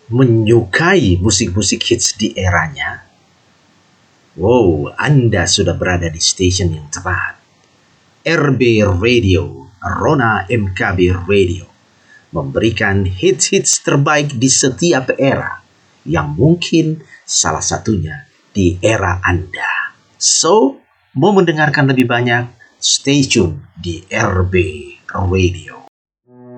menyukai musik-musik hits di eranya? Wow, Anda sudah berada di station yang tepat. RB Radio, Rona MKB Radio, memberikan hits-hits terbaik di setiap era, yang mungkin salah satunya di era Anda. So, mau mendengarkan lebih banyak, stay tune di RB Radio.